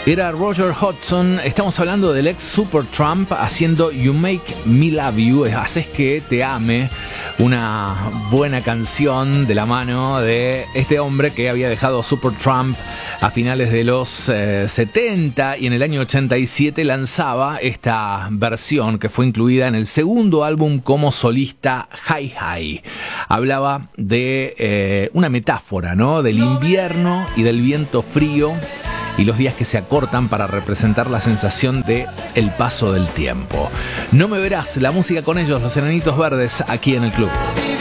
Era Roger Hodgson. Estamos hablando del ex Supertramp haciendo You Make Me Love You, haces que te ame, una buena canción de la mano de este hombre que había dejado Supertramp a finales de los 70 y en el año 87 lanzaba esta versión que fue incluida en el segundo álbum como solista, Hi Hi. Hablaba de una metáfora, ¿no? Del invierno y del viento frío y los días que se acortan para representar la sensación de el paso del tiempo. No me verás, la música con ellos, los Enanitos Verdes, aquí en el club.